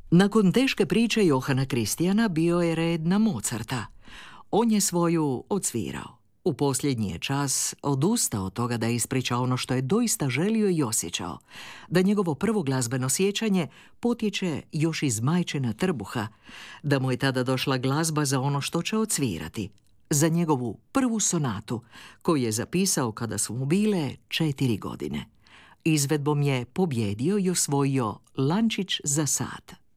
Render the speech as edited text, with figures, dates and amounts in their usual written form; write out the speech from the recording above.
Nakon teške priče Johana Kristijana bio je red na Mozarta. On je svoju odsvirao. U posljednji je čas odustao od toga da ispriča ono što je doista želio i osjećao, da njegovo prvo glazbeno sjećanje potječe još iz majčina trbuha, da mu je tada došla glazba za ono što će odsvirati, za njegovu prvu sonatu, koju je zapisao kada su mu bile 4 godine. Izvedbom je pobjedio i osvojio lančić za sat.